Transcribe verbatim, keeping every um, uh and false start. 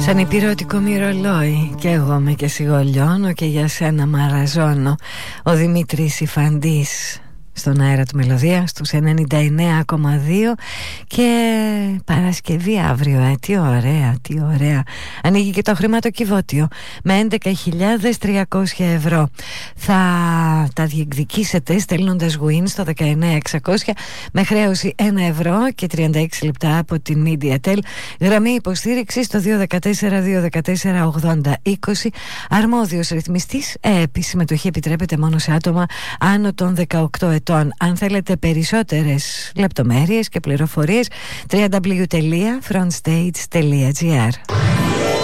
Σαν υπηρώτικο μυρολόι και εγώ με και σιγολιώνω και για σένα μαραζώνω. Ο Δημήτρης Ιφαντής στον αέρα του Μελωδία στους ενενήντα εννέα κόμμα δύο. Και Παρασκευή αύριο, ε, τι ωραία, τι ωραία. Ανοίγει και το χρηματοκιβώτιο με έντεκα χιλιάδες τριακόσια ευρώ. Θα τα διεκδικήσετε στέλνοντας win στο δεκαεννέα εξακόσια με χρέωση ένα ευρώ και τριάντα έξι λεπτά από την Mediatel. Γραμμή υποστήριξη στο δύο ένα τέσσερα δύο ένα τέσσερα ογδόντα είκοσι. Αρμόδιος ρυθμιστής. Ε, επί συμμετοχή επιτρέπεται μόνο σε άτομα άνω των δεκαοκτώ ετών. Αν θέλετε περισσότερες λεπτομέρειες και πληροφορίες, double-u double-u double-u τελεία frontstage τελεία gr.